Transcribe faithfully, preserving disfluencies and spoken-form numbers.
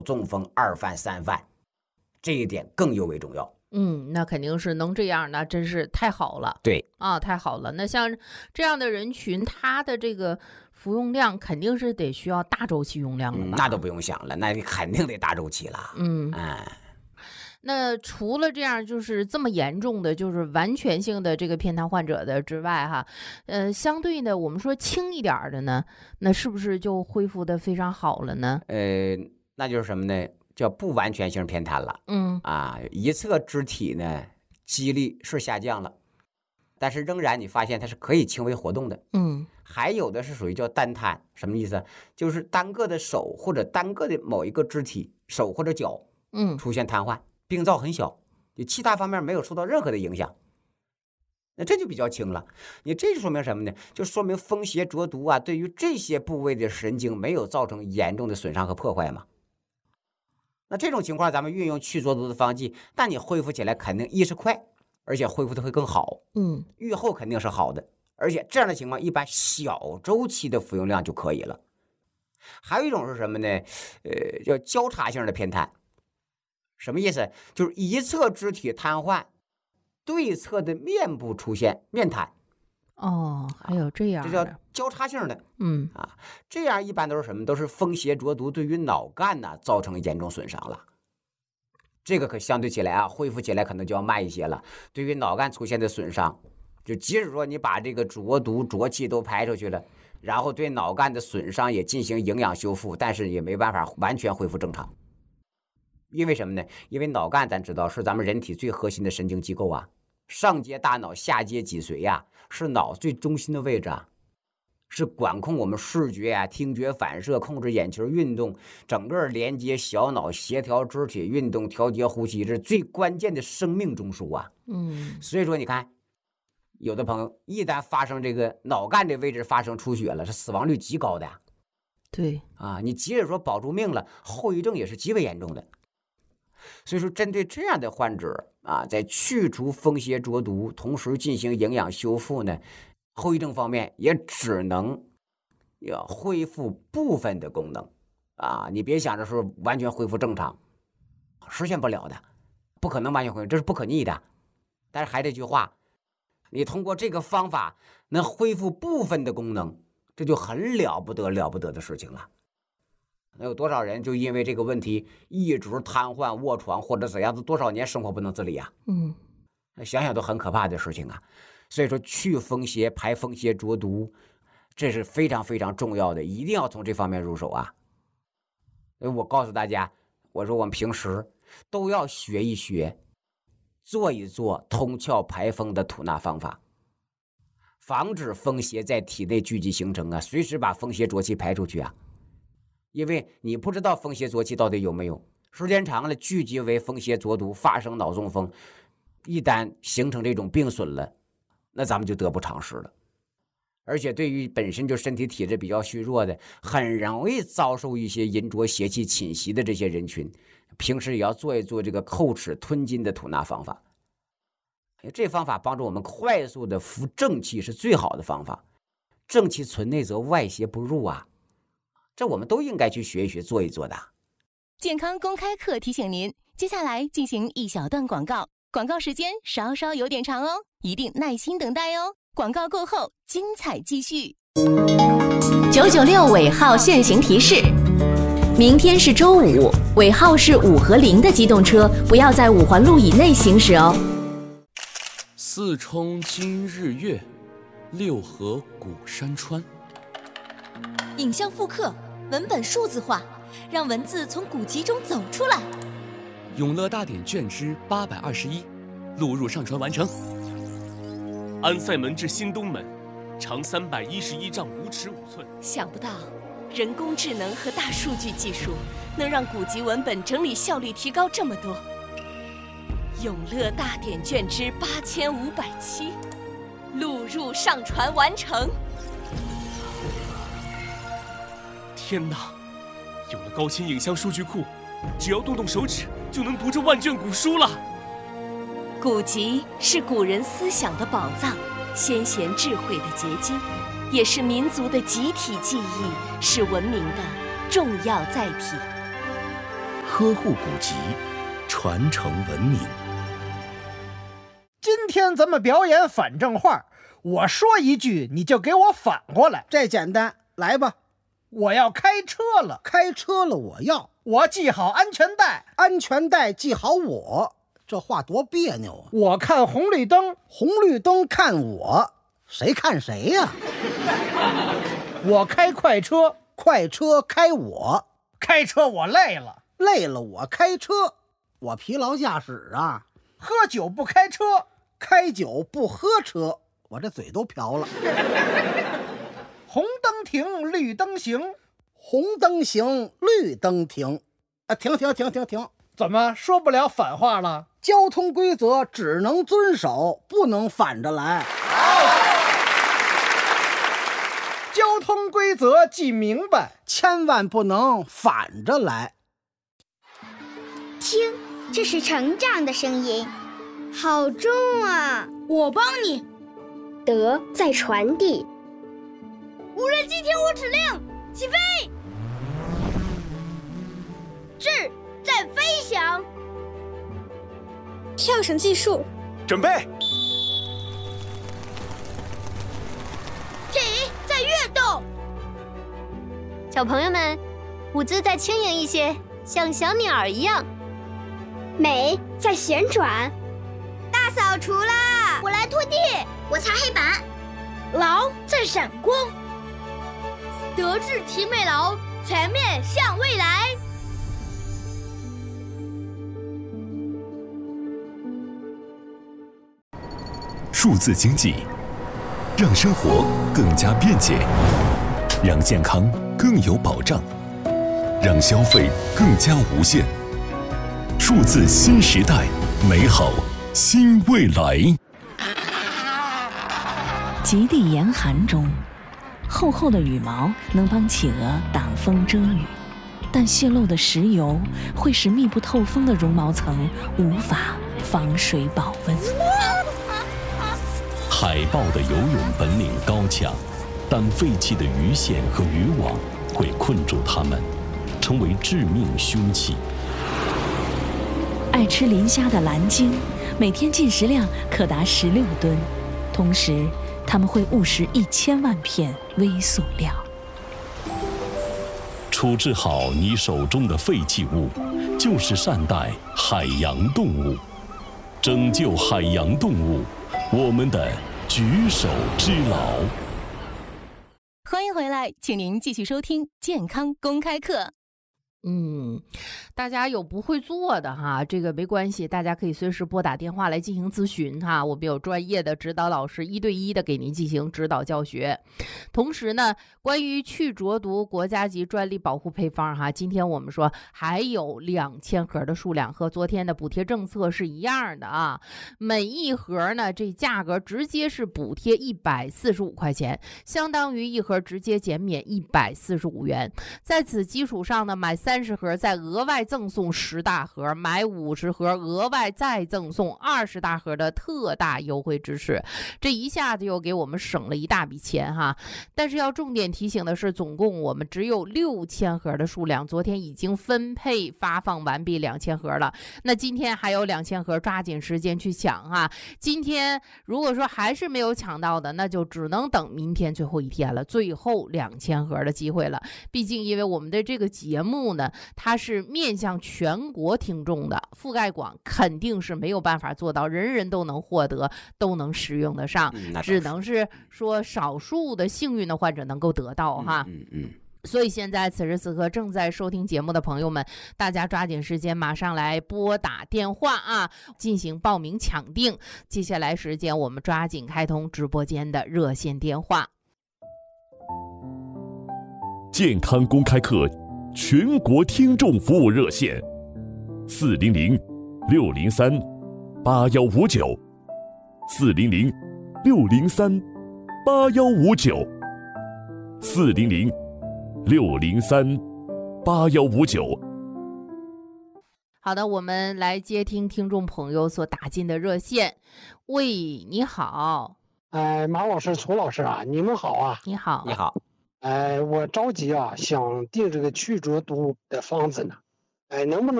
中风、二犯、三犯，这一点更尤为重要。 嗯，那肯定是能这样，那真是太好了。 对啊，太好了。那像这样的人群，他的这个服用量肯定是得需要大周期用量了吧？ 嗯、那都不用想了，那你肯定得大周期了。 嗯， 哎， 那除了这样就是这么严重的，就是完全性的这个偏瘫患者的之外，哈，呃，相对的，我们说轻一点的呢，那是不是就恢复的非常好了呢？ 呃，那就是什么呢？叫不完全性偏瘫了。 嗯啊，一侧肢体呢肌力是下降了，但是仍然你发现它是可以轻微活动的。 嗯， 还有的是属于叫单瘫，什么意思？就是单个的手或者单个的某一个肢体，手或者脚， 嗯， 出现瘫痪，病灶很小，就其他方面没有受到任何的影响。那这就比较轻了。你这就说明什么呢？就说明风邪浊毒啊，对于这些部位的神经没有造成严重的损伤和破坏嘛。那这种情况，咱们运用去浊毒的方剂，但你恢复起来肯定一是快，而且恢复的会更好。 嗯， 愈后肯定是好的，而且这样的情况一般小周期的服用量就可以了。还有一种是什么呢？呃，叫交叉性的偏瘫，什么意思？就是一侧肢体瘫痪，对侧的面部出现面瘫。 哦，还有这样这的， 叫交叉性的。 嗯啊，这样一般都是什么？都是风邪浊毒对于脑干呢造成严重损伤了。这个可相对起来啊，恢复起来可能就要慢一些了。对于脑干出现的损伤，就即使说你把这个浊毒浊气都排出去了，然后对脑干的损伤也进行营养修复，但是也没办法完全恢复正常。因为什么呢？因为脑干咱知道是咱们人体最核心的神经机构啊，上接大脑，下接脊髓呀、啊，是脑最中心的位置啊，是管控我们视觉啊、听觉反射、控制眼球运动，整个连接小脑、协调肢体运动、调节呼吸，这是最关键的生命中枢啊。 嗯， 所以说你看，有的朋友一旦发生这个脑干这位置发生出血了，是死亡率极高的。 对啊，你即使说保住命了，后遗症也是极为严重的。所以说，针对这样的患者啊，在去除风邪浊毒，同时进行营养修复呢，后遗症方面也只能要恢复部分的功能啊，你别想着说完全恢复正常，实现不了的，不可能完全恢复，这是不可逆的。但是还这句话，你通过这个方法能恢复部分的功能，这就很了不得了不得的事情了。那有多少人就因为这个问题一直瘫痪卧床或者怎样子，多少年生活不能自理啊？ 嗯， 想想都很可怕的事情啊。所以说去风邪排风邪浊毒，这是非常非常重要的，一定要从这方面入手啊。我告诉大家，我说我们平时都要学一学，做一做通窍排风的吐纳方法，防止风邪在体内聚集形成啊，随时把风邪浊气排出去啊。因为你不知道风邪浊气到底有没有，时间长了聚集为风邪浊毒，发生脑中风，一旦形成这种病损了，那咱们就得不偿失了。而且对于本身就身体体质比较虚弱的，很容易遭受一些阴浊邪气侵袭的这些人群，平时也要做一做这个叩齿吞津的吐纳方法。这方法帮助我们快速的服正气是最好的方法，正气存内则外邪不入啊。这我们都应该去学一学做一做的。 健康公开课提醒您，接下来进行一小段广告，广告时间稍稍有点长哦，一定耐心等待哦。广告过后，精彩继续。 九九六尾号限行提示：明天是周五，尾号是五和零的机动车不要在五环路以内行驶哦。 四冲今日月，六合古山川。 影像复刻，文本数字化，让文字从古籍中走出来。 永乐大典卷之八百二十一，录入上传完成。 安塞门至新东门，长三百一十一丈五尺五寸。 想不到，人工智能和大数据技术能让古籍文本整理效率提高这么多。永乐大典卷之八千五百七，录入上传完成。 天哪！有了高清影像数据库，只要动动手指就能读这万卷古书了。 古籍是古人思想的宝藏，先贤智慧的结晶，也是民族的集体记忆，是文明的重要载体。 呵护古籍，传承文明。 今天咱们表演反正话，我说一句你就给我反过来。 这简单，来吧。 我要开车了， 开车了我要。 我系好安全带， 安全带系好我。这话多别扭啊！ 我看红绿灯， 红绿灯看我，谁看谁呀、啊？ 我开快车， 快车开我。 开车我累了， 累了我开车。我疲劳驾驶啊。 喝酒不开车， 开酒不喝车。我这嘴都瓢了。 红灯停，绿灯行。 红灯行，绿灯停。啊，停停停停停！ 怎么说不了反话了？ 交通规则只能遵守，不能反着来。 交通规则记明白， 千万不能反着来。 听，这是成长的声音，好重啊！ 我帮你。 德在传递。 无人机听我指令，起飞。智在飞翔。 跳绳计数， 准备。 体在跃动。 小朋友们，舞姿再轻盈一些，像小鸟一样。 美在旋转。 大扫除啦！ 我来拖地，我擦黑板。 劳在闪光。德智体美劳，全面向未来。 数字经济让生活更加便捷，让健康更有保障，让消费更加无限。数字新时代，美好新未来。 极地严寒中，厚厚的羽毛能帮企鹅挡风遮雨，但泄漏的石油会使密不透风的绒毛层无法防水保温。 海豹的游泳本领高强，但废弃的鱼线和渔网会困住它们，成为致命凶器。 爱吃磷虾的蓝鲸，每天进食量可达十六吨，同时它们会误食一千万片微塑料。 处置好你手中的废弃物，就是善待海洋动物，拯救海洋动物，我们的举手之劳。 欢迎回来，请您继续收听健康公开课。 嗯，大家有不会做的哈，这个没关系，大家可以随时拨打电话来进行咨询哈，我们有专业的指导老师一对一的给您进行指导教学。同时呢，关于去浊毒国家级专利保护配方哈，今天我们说还有两千盒的数量，和昨天的补贴政策是一样的啊。每一盒呢，这价格直接是补贴一百四十五块钱，相当于一盒直接减免一百四十五元。在此基础上呢，买三十盒再额外赠送十大盒，买五十盒额外再赠送二十大盒的特大优惠支持，这一下子又给我们省了一大笔钱哈。但是要重点提醒的是，总共我们只有六千盒的数量，昨天已经分配发放完毕两千盒了，那今天还有两千盒，抓紧时间去抢哈。今天如果说还是没有抢到的，那就只能等明天最后一天了，最后两千盒的机会了。毕竟因为我们的这个节目呢，它是面向全国听众的，覆盖广，肯定是没有办法做到人人都能获得，都能使用得上， 嗯、 只能是说少数的幸运的患者能够得到哈。 嗯嗯。嗯所以现在此时此刻正在收听节目的朋友们，大家抓紧时间马上来拨打电话啊，进行报名抢订。接下来时间我们抓紧开通直播间的热线电话。 健康公开课全国听众服务热线：四零零六零三八幺五九，四零零六零三八幺五九，四零零六零三八幺五九。 好的，我们来接听听众朋友所打进的热线。喂，你好。 哎，马老师、楚老师啊，你们好啊！ 你好， 你好。 哎，我着急啊，想订这个去浊毒的方子呢。哎，能不能